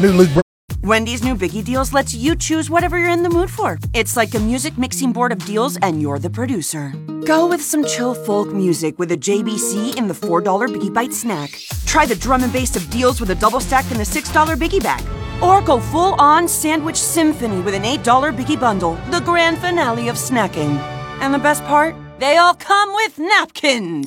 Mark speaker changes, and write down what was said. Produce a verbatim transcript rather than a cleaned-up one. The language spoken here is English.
Speaker 1: New Luke.
Speaker 2: Wendy's new Biggie Deals lets you choose whatever you're in the mood for. It's like a music mixing board of deals, and you're the producer. Go with some chill folk music with a J B C in the four dollar Biggie Bite snack. Try the drum and bass of deals with a double stack in the six dollar Biggie Bag. Or go full-on sandwich symphony with an eight dollar Biggie Bundle, the grand finale of snacking. And the best part? They all come with napkins!